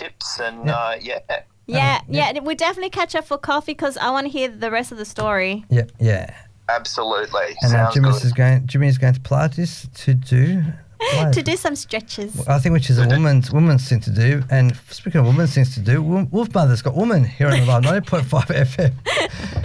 tips and Yeah, we definitely catch up for coffee because I want to hear the rest of the story. Yeah. absolutely. And Sounds Jimmy good. is going to Pilates to do To do some stretches. I think which is a woman's thing to do. And speaking of women's things to do, Wolf Mother's got woman here on the 90.5 FM.